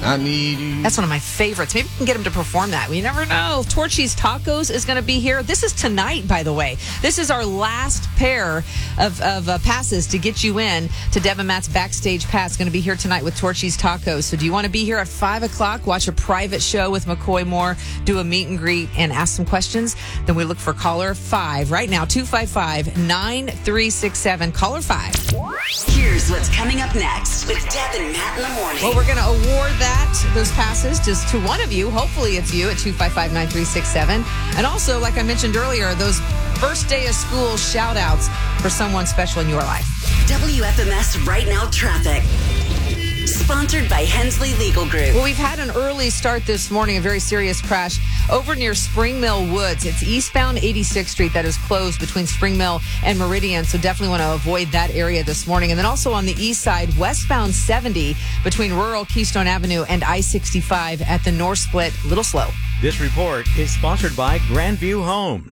I need you. That's one of my favorites. Maybe we can get him to perform that. We never know. Torchy's Tacos is going to be here. This is tonight, by the way. This is our last pair of passes to get you in to Deb and Matt's Backstage Pass. Going to be here tonight with Torchy's Tacos. So do you want to be here at 5 o'clock, watch a private show with McCoy Moore, do a meet and greet, and ask some questions? Then we look for caller 5 right now, 255-9367. Caller 5. Here's what's coming up next with Deb and Matt in the morning. Well, we're going to award those passes just to one of you. Hopefully it's you at 255-9367. And also, like I mentioned earlier, those first day of school shout outs for someone special in your life. WFMS Right Now Traffic. Sponsored by Hensley Legal Group. Well, we've had an early start this morning, a very serious crash over near Spring Mill Woods. It's eastbound 86th Street that is closed between Spring Mill and Meridian, so definitely want to avoid that area this morning. And then also on the east side, westbound 70 between rural Keystone Avenue and I-65 at the North Split, little slow. This report is sponsored by Grandview Home.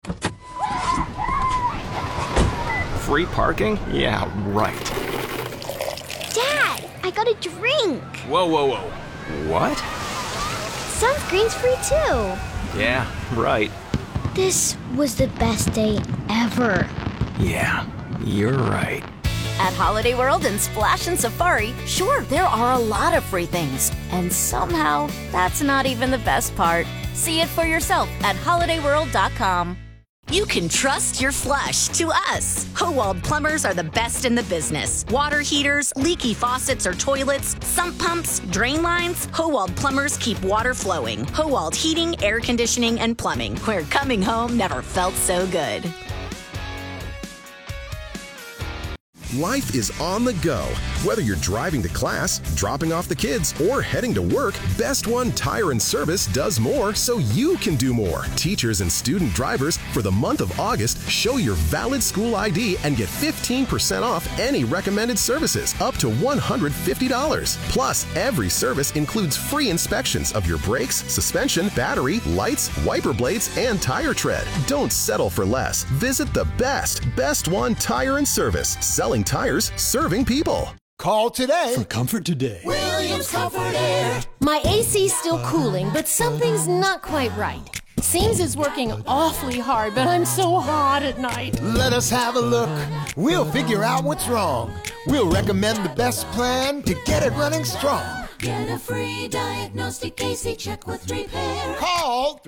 Free parking? Yeah, right. Dad, I got a drink. Whoa. What? Sunscreen's free too. Yeah, right. This was the best day ever. Yeah, you're right. At Holiday World and Splash and Safari, sure, there are a lot of free things. And somehow, that's not even the best part. See it for yourself at holidayworld.com. You can trust your flush to us. Howald Plumbers are the best in the business. Water heaters, leaky faucets or toilets, sump pumps, drain lines. Howald Plumbers keep water flowing. Howald Heating, Air Conditioning, and Plumbing, where coming home never felt so good. Life is on the go. Whether you're driving to class, dropping off the kids, or heading to work, Best One Tire and Service does more so you can do more. Teachers and student drivers, for the month of August, show your valid school ID and get 15% off any recommended services, up to $150. Plus, every service includes free inspections of your brakes, suspension, battery, lights, wiper blades, and tire tread. Don't settle for less. Visit the Best One Tire and Service, selling tires, serving people. Call today for Comfort Today. Williams Comfort Air. My AC's still cooling, but something's not quite right. Seems it's working awfully hard, but I'm so hot at night. Let us have a look. We'll figure out what's wrong. We'll recommend the best plan to get it running strong. Get a free diagnostic AC check with repair. Call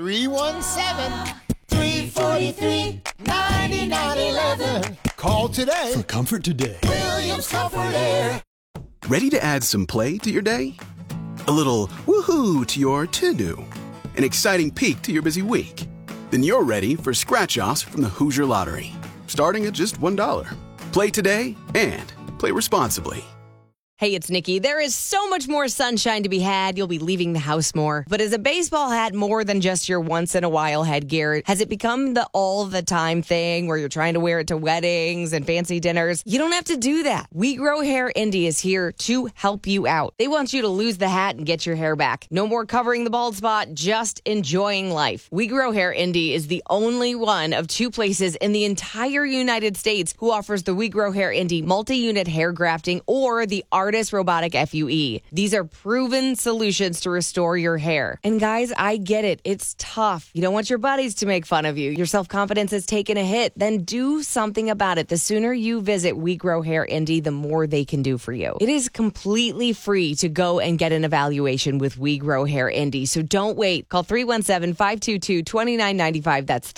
317-343-9911. Call today for Comfort Today. Williams Comfort Air. Ready to add some play to your day? A little woohoo to your to-do? An exciting peek to your busy week? Then you're ready for scratch-offs from the Hoosier Lottery, starting at just $1. Play today and play responsibly. Hey, it's Nikki. There is so much more sunshine to be had. You'll be leaving the house more. But is a baseball hat more than just your once-in-a-while headgear? Has it become the all-the-time thing where you're trying to wear it to weddings and fancy dinners? You don't have to do that. We Grow Hair Indie is here to help you out. They want you to lose the hat and get your hair back. No more covering the bald spot, just enjoying life. We Grow Hair Indie is the only one of 2 places in the entire United States who offers the We Grow Hair Indie multi-unit hair grafting or the Artist Robotic FUE. These are proven solutions to restore your hair. And guys, I get it. It's tough. You don't want your buddies to make fun of you. Your self-confidence has taken a hit. Then do something about it. The sooner you visit We Grow Hair Indie, the more they can do for you. It is completely free to go and get an evaluation with We Grow Hair Indie. So don't wait. Call 317-522-2995. That's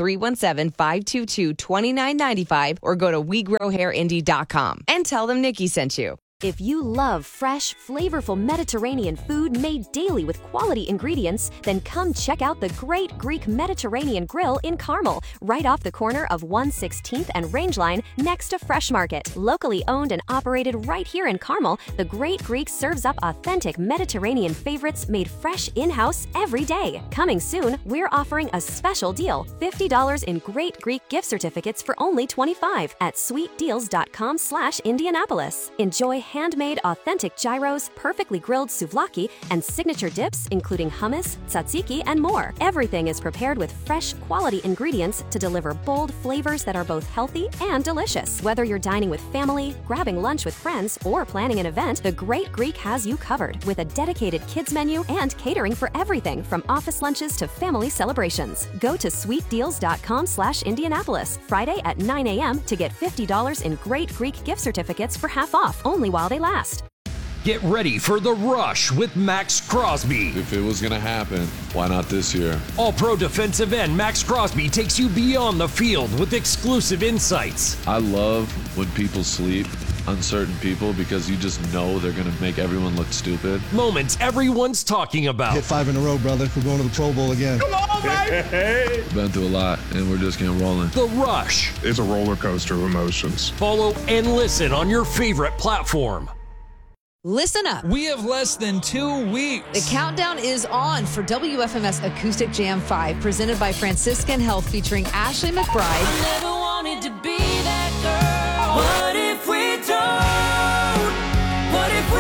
317-522-2995 or go to WeGrowHairIndie.com and tell them Nikki sent you. If you love fresh, flavorful Mediterranean food made daily with quality ingredients, then come check out the Great Greek Mediterranean Grill in Carmel, right off the corner of 116th and Rangeline next to Fresh Market. Locally owned and operated right here in Carmel, the Great Greek serves up authentic Mediterranean favorites made fresh in-house every day. Coming soon, we're offering a special deal, $50 in Great Greek gift certificates for only $25 at sweetdeals.com/Indianapolis. Enjoy handmade authentic gyros, perfectly grilled souvlaki, and signature dips including hummus, tzatziki, and more. Everything is prepared with fresh, quality ingredients to deliver bold flavors that are both healthy and delicious. Whether you're dining with family, grabbing lunch with friends, or planning an event, The Great Greek has you covered with a dedicated kids menu and catering for everything from office lunches to family celebrations. Go to sweetdeals.com/Indianapolis Friday at 9 a.m. to get $50 in Great Greek gift certificates for half off, only while they last. Get ready for The Rush with Max Crosby. If it was going to happen, why not this year? All-Pro defensive end Max Crosby takes you beyond the field with exclusive insights. I love when people sleep, uncertain people, because you just know they're going to make everyone look stupid. Moments everyone's talking about. Hit 5 in a row, brother. We're going to the Pro Bowl again. Come on, baby! Been through a lot, and we're just getting rolling. The Rush. It's a roller coaster of emotions. Follow and listen on your favorite platform. Listen up. We have less than 2 weeks. The countdown is on for WFMS Acoustic Jam 5, presented by Franciscan Health, featuring Ashley McBride. I never wanted to be that girl. What if we don't? What if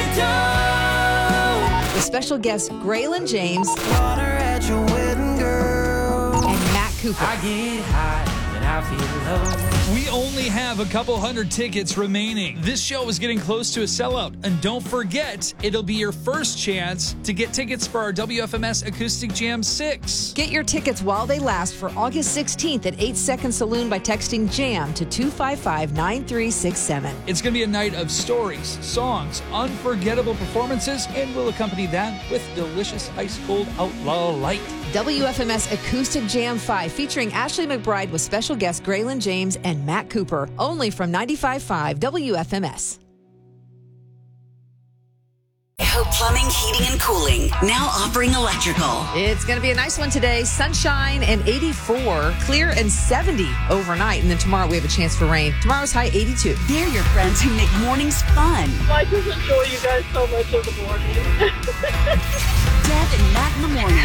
we don't? The special guests Graylin James Water at your wedding, girl. And Matt Cooper. I get high and I feel low. We only have a couple hundred tickets remaining. This show is getting close to a sellout. And don't forget, it'll be your first chance to get tickets for our WFMS Acoustic Jam 6. Get your tickets while they last for August 16th at 8 Second Saloon by texting JAM to 255-9367. It's going to be a night of stories, songs, unforgettable performances, and we'll accompany that with delicious ice-cold Outlaw Light. WFMS Acoustic Jam 5 featuring Ashley McBride with special guests Graylin James and Matt Cooper, only from 95.5 WFMS. Hope Plumbing, Heating, and Cooling, now offering electrical. It's going to be a nice one today. Sunshine and 84, clear and 70 overnight. And then tomorrow we have a chance for rain. Tomorrow's high 82. They're your friends who make mornings fun. I just enjoy you guys so much in the morning. Deb and Matt in the morning.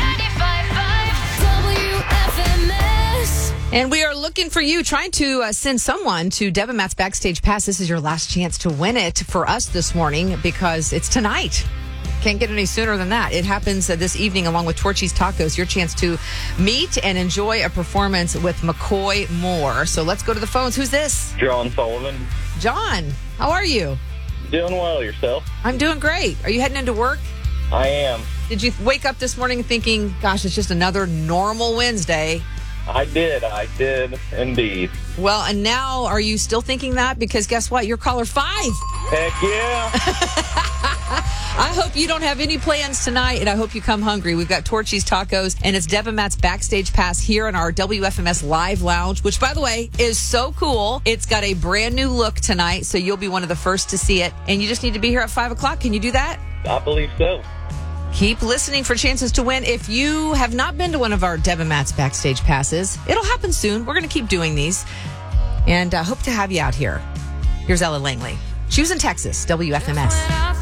95.5 WFMS. And we are looking for you, trying to send someone to Deb and Matt's Backstage Pass. This is your last chance to win it for us this morning because it's tonight. Can't get any sooner than that. It happens this evening along with Torchy's Tacos, your chance to meet and enjoy a performance with McCoy Moore. So let's go to the phones. Who's this? John Sullivan. John, how are you? Doing well, yourself? I'm doing great. Are you heading into work? I am. Did you wake up this morning thinking, gosh, it's just another normal Wednesday? I did indeed. Well, and now are you still thinking that? Because guess what? You're caller 5. Heck yeah. I hope you don't have any plans tonight, and I hope you come hungry. We've got Torchy's Tacos, and it's Deb and Matt's Backstage Pass here in our WFMS Live Lounge, which, by the way, is so cool. It's got a brand new look tonight, so you'll be one of the first to see it. And you just need to be here at 5 o'clock. Can you do that? I believe so. Keep listening for chances to win. If you have not been to one of our Deb and Matt's Backstage Passes, it'll happen soon. We're going to keep doing these, and hope to have you out here. Here's Ella Langley. She was in Texas, WFMS.